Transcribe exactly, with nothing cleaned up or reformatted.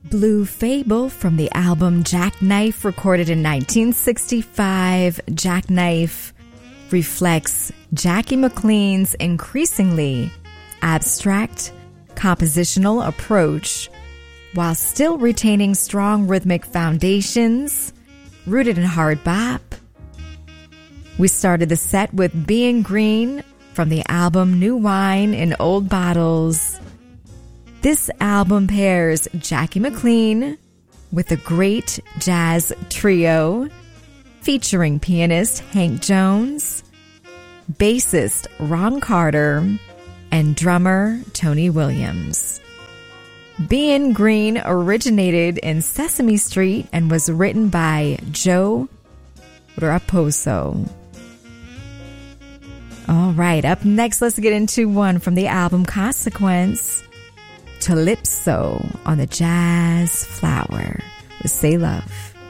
Blue Fable from the album Jackknife, recorded in nineteen sixty-five. Jackknife reflects Jackie McLean's increasingly abstract compositional approach while still retaining strong rhythmic foundations rooted in hard bop. We started the set with Being Green from the album New Wine in Old Bottles. This album pairs Jackie McLean with a great jazz trio featuring pianist Hank Jones, bassist Ron Carter, and drummer Tony Williams. Being Green originated in Sesame Street and was written by Joe Raposo. All right, up next, let's get into one from the album Consequence, Calypso on the Jazz Flower with Say Love.